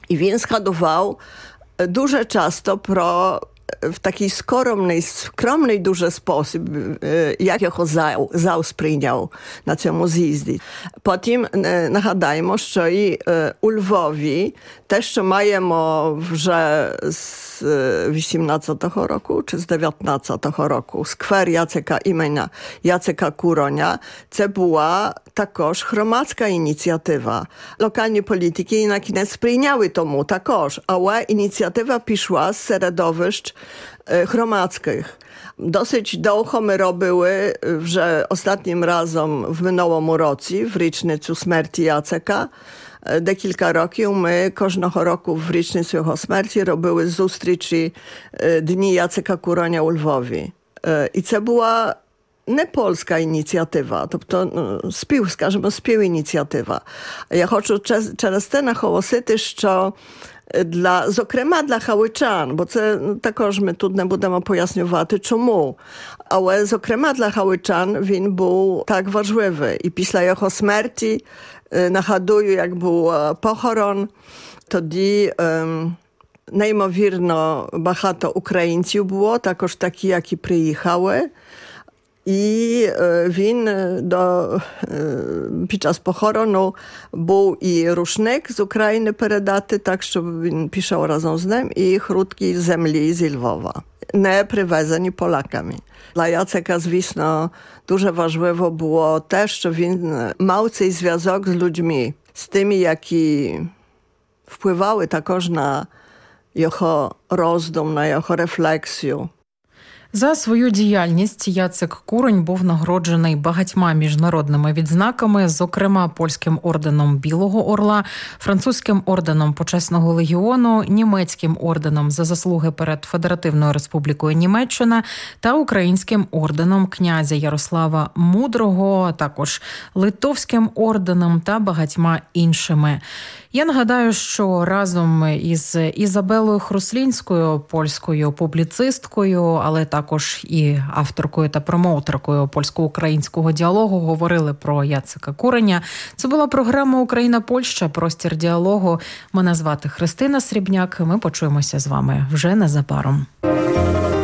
І він згадував дуже часто про в такий скромний дуже спосіб, як його зал сприйняв на цьому з'їзді. Потім нагадаємо, що і у Львові те, що маємо вже з 18-го року чи з 19-го року, сквер Jaceka імені Jaceka Kuronia, це була також громадська ініціатива. Локальні політики на кінець сприйняли тому також, але ініціатива пішла з середовищ громадських. Dosyć довго ми робили вже останнім разом в минулому році, в річницю смерті Jaceka. Декілька років ми кожного року в річницю його смерті робили зустрічі Дні Jaceka Kuronia у Львові. І це була не польська ініціатива, тобто співініціатива. Я хочу через це наголосити, що зокрема для галичан, бо це також ми тут не будемо пояснювати чому, але зокрема для галичан він був так важливий. І після його смерті, нагадую, як був похорон, тоді неймовірно багато українців було, також такі, які приїхали. І він під час похорону був і рушник з України передати, так, щоб він пішов разом з ним, і грудки землі зі Львова, не привезені поляками. Для Jaceka, звісно, дуже важливо було те, що він мав цей зв'язок з людьми, з тими, які впливали також на його роздум, на його рефлексію. За свою діяльність Jacek Курень був нагороджений багатьма міжнародними відзнаками, зокрема польським орденом Білого Орла, французьким орденом Почесного легіону, німецьким орденом за заслуги перед Федеративною Республікою Німеччина та українським орденом князя Ярослава Мудрого, а також литовським орденом та багатьма іншими. Я нагадаю, що разом із Ізабелою Хруслінською, польською публіцисткою, але також і авторкою та промоутеркою польсько-українського діалогу говорили про Jaceka Куреня. Це була програма «Україна-Польща. Простір діалогу». Мене звати Христина Срібняк. Ми почуємося з вами вже незабаром.